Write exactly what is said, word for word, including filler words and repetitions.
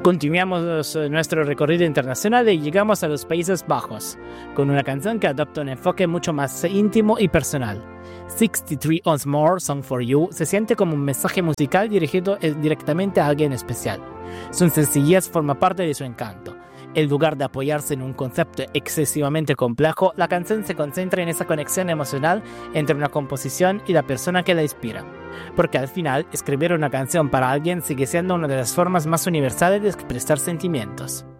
Continuamos nuestro recorrido internacional y llegamos a los Países Bajos, con una canción que adopta un enfoque mucho más íntimo y personal. sesenta y tres Once More, Song for You, se siente como un mensaje musical dirigido directamente a alguien especial. Su sencillez forma parte de su encanto. En lugar de apoyarse en un concepto excesivamente complejo, la canción se concentra en esa conexión emocional entre una composición y la persona que la inspira. Porque al final, escribir una canción para alguien sigue siendo una de las formas más universales de expresar sentimientos.